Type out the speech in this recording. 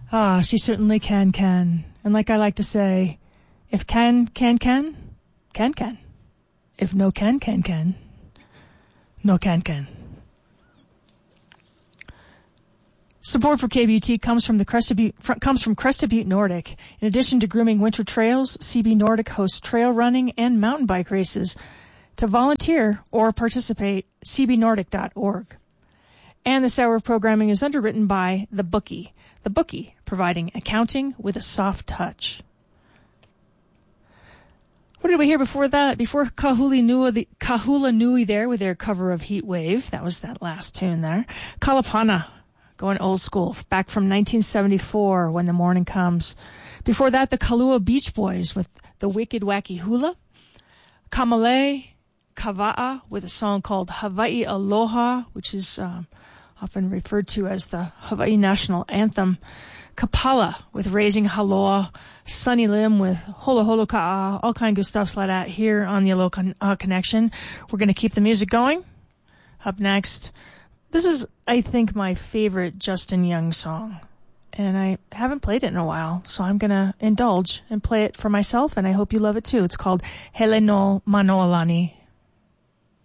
Ah, she certainly can. And like I like to say, if can. If no can. No can. Support for KBUT comes from Crested Butte Nordic. In addition to grooming winter trails, CB Nordic hosts trail running and mountain bike races. To volunteer or participate, cbnordic.org. And this hour of programming is underwritten by The Bookie. The Bookie, providing accounting with a soft touch. What did we hear before that? Before Kahula Nui there with their cover of Heat Wave. That was that last tune there. Kalapana, going old school, back from 1974, When the Morning Comes. Before that, the Kalua Beach Boys with the Wicked Wacky Hula. Kamale Kava'a with a song called Hawaii Aloha, which is often referred to as the Hawaii National Anthem. Kapala with Raising Haloa. Sunny Lim with Holo Holo Ka'a. All kind of good stuff like that here on the Aloha Connection. We're going to keep the music going. Up next, this is, I think, my favorite Justin Young song. And I haven't played it in a while, so I'm going to indulge and play it for myself, and I hope you love it too. It's called Hele no Manoalani.